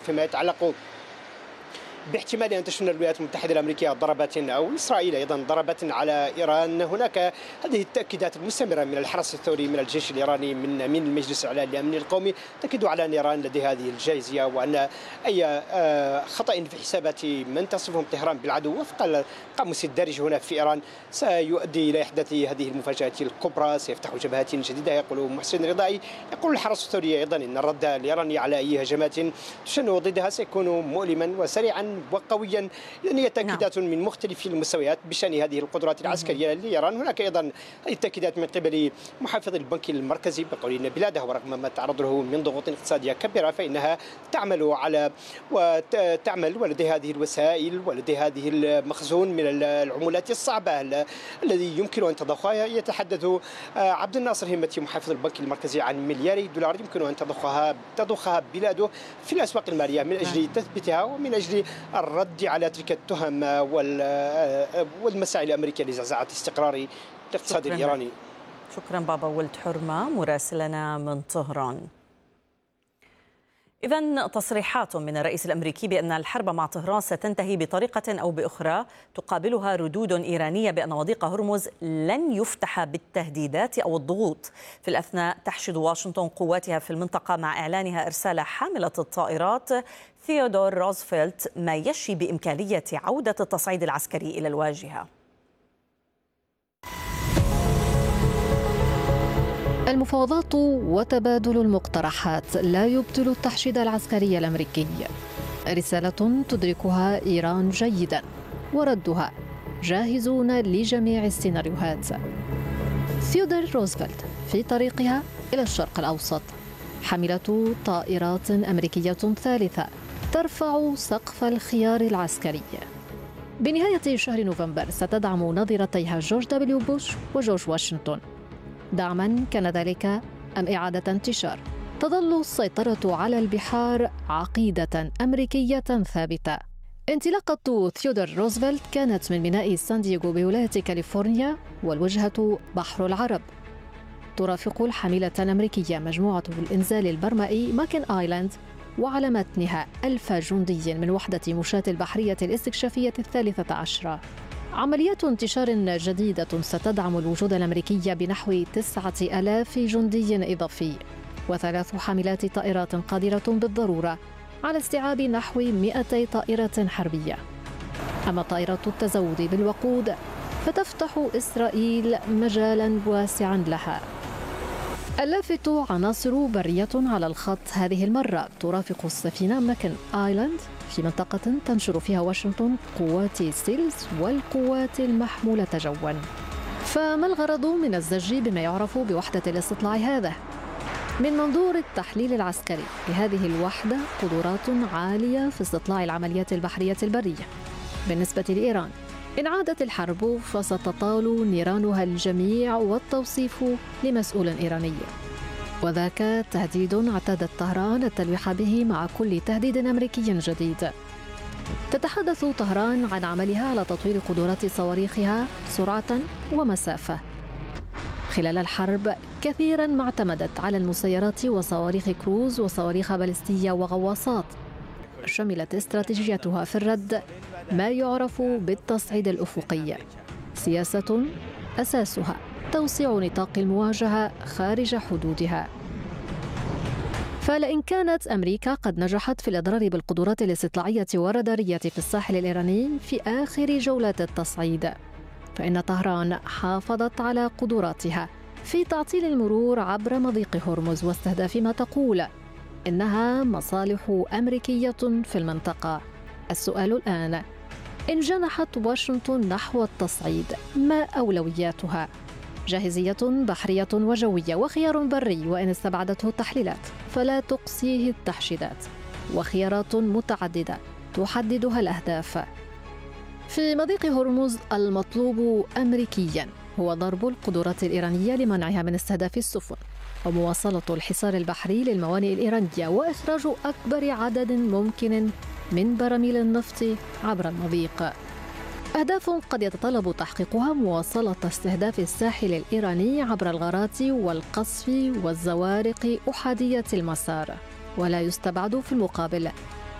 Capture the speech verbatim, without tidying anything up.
فيما يتعلق باحتمال أن تشن الولايات المتحدة الأمريكية ضربات أو إسرائيل أيضا ضربات على إيران. هناك هذه التأكيدات المستمرة من الحرس الثوري من الجيش الإيراني من أمين المجلس الأعلى للأمن القومي تأكدوا على أن إيران لديها هذه الجاهزية وأن أي خطأ في حسابات من تصفهم طهران بالعدو وفق القاموس الدارج هنا في إيران سيؤدي إلى إحداث هذه المفاجآت الكبرى، سيفتح جبهات جديدة. يقول محسن رضائي يقول الحرس الثوري أيضا أن الرد الإيراني على أي هجمات تشن ضدها سيكون مؤلما وسريعا وقويا. يعني هي تأكيدات من مختلف المستويات بشأن هذه القدرات العسكرية لإيران. هناك أيضا التأكيدات من قبل محافظ البنك المركزي بقول أن بلاده ورغم ما تعرض له من ضغوط اقتصادية كبيرة فإنها تعمل على وتعمل ولديها هذه الوسائل ولديها هذه المخزون من العملات الصعبة الذي يمكن أن تضخها. يتحدث عبد الناصر همتي محافظ البنك المركزي عن ملياري دولار يمكن أن تضخها تضخها بلاده في الأسواق المالية من أجل تثبيتها ومن أجل الرد على تلك التهم والمساعي الأمريكية لزعزعة استقرار الاقتصاد الإيراني. شكرا بابا ولد حرمة مراسلنا من طهران. إذن تصريحات من الرئيس الأمريكي بأن الحرب مع طهران ستنتهي بطريقة أو بأخرى تقابلها ردود إيرانية بأن مضيق هرمز لن يفتح بالتهديدات أو الضغوط. في الأثناء تحشد واشنطن قواتها في المنطقة مع إعلانها إرسال حاملة الطائرات ثيودور روزفلت ما يشي بإمكانية عودة التصعيد العسكري إلى الواجهة. المفاوضات وتبادل المقترحات لا يبطل التحشيد العسكري الأمريكي. رسالة تدركها إيران جيدا وردها جاهزون لجميع السيناريوهات. ثيودور روزفلت في طريقها إلى الشرق الأوسط حاملة طائرات أمريكية ثالثة ترفع سقف الخيار العسكري. بنهاية شهر نوفمبر ستدعم نظيرتيها جورج دبليو بوش وجورج واشنطن. دعما كان ذلك أم إعادة انتشار؟ تظل السيطرة على البحار عقيدة أمريكية ثابتة. انطلاقة ثيودور روزفلت كانت من ميناء سان دييغو بولاية كاليفورنيا والوجهة بحر العرب. ترافق الحاملة الأمريكية مجموعة الإنزال البرمائي ماكن آيلاند وعلى متنها ألف جندي من وحدة مشاة البحرية الاستكشافية الثالثة عشرة. عمليات انتشار جديدة ستدعم الوجود الأمريكي بنحو تسعة آلاف جندي إضافي وثلاث حاملات طائرات قادرة بالضرورة على استيعاب نحو مئتي طائرة حربية. أما طائرة التزود بالوقود فتفتح إسرائيل مجالا واسعا لها. اللافت عناصر برية على الخط هذه المرة ترافق السفينة ماكن آيلاند في منطقة تنشر فيها واشنطن قوات سيلز والقوات المحمولة جوا. فما الغرض من الزج بما يعرف بوحدة الاستطلاع هذا؟ من منظور التحليل العسكري لهذه الوحدة قدرات عالية في استطلاع العمليات البحرية البرية. بالنسبة لإيران إن عادت الحرب فستطال نيرانها الجميع والتوصيف لمسؤول إيراني، وذاك تهديد اعتادت طهران التلويح به مع كل تهديد أمريكي جديد. تتحدث طهران عن عملها على تطوير قدرات صواريخها سرعة ومسافة. خلال الحرب كثيرا ما اعتمدت على المسيرات وصواريخ كروز وصواريخ باليستية وغواصات. شملت استراتيجيتها في الرد ما يعرف بالتصعيد الأفقي، سياسة أساسها توسيع نطاق المواجهة خارج حدودها. فلئن كانت أمريكا قد نجحت في الإضرار بالقدرات الاستطلاعية والرادارية في الساحل الإيراني في آخر جولات التصعيد، فإن طهران حافظت على قدراتها في تعطيل المرور عبر مضيق هرمز واستهداف ما تقول إنها مصالح أمريكية في المنطقة. السؤال الآن: إن جنحت واشنطن نحو التصعيد ما أولوياتها؟ جاهزية بحرية وجوية وخيار بري، وإن استبعدته التحليلات فلا تقصيه التحشيدات، وخيارات متعددة تحددها الأهداف. في مضيق هرمز المطلوب أمريكياً هو ضرب القدرات الإيرانية لمنعها من استهداف السفن، ومواصلة الحصار البحري للموانئ الإيرانية، وإخراج أكبر عدد ممكن من براميل النفط عبر المضيق. أهداف قد يتطلب تحقيقها مواصلة استهداف الساحل الإيراني عبر الغارات والقصف والزوارق أحادية المسار، ولا يستبعد في المقابل